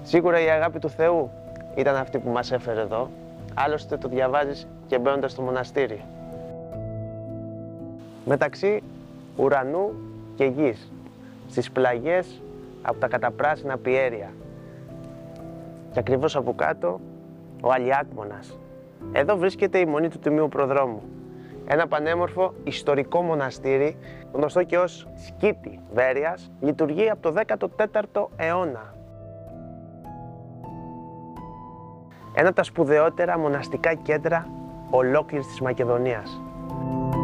Σίγουρα η αγάπη του Θεού ήταν αυτή που μας έφερε εδώ. Άλλωστε το διαβάζεις και μπαίνοντας στο μοναστήρι. Μεταξύ ουρανού και γης, στις πλαγιές από τα καταπράσινα πιέρια. Και ακριβώς από κάτω, ο Αλιάκμονας. Εδώ βρίσκεται η Μονή του Τιμίου Προδρόμου. Ένα πανέμορφο ιστορικό μοναστήρι, γνωστό και ως Σκήτη Βέρειας, λειτουργεί από το 14ο αιώνα. Ένα από τα σπουδαιότερα μοναστικά κέντρα ολόκληρης της Μακεδονίας.